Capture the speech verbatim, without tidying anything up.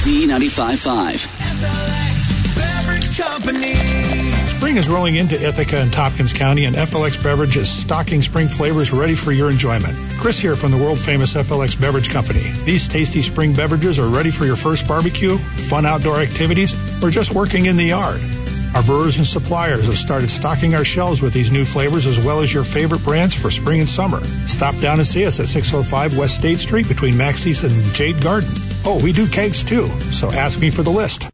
Z ninety-five point five. Spring is rolling into Ithaca and Tompkins County, and F L X Beverage is stocking spring flavors ready for your enjoyment. Chris here from the world-famous F L X Beverage Company. These tasty spring beverages are ready for your first barbecue, fun outdoor activities, or just working in the yard. Our brewers and suppliers have started stocking our shelves with these new flavors as well as your favorite brands for spring and summer. Stop down and see us at six oh five West State Street between Maxie's and Jade Garden. Oh, we do cakes too, so ask me for the list.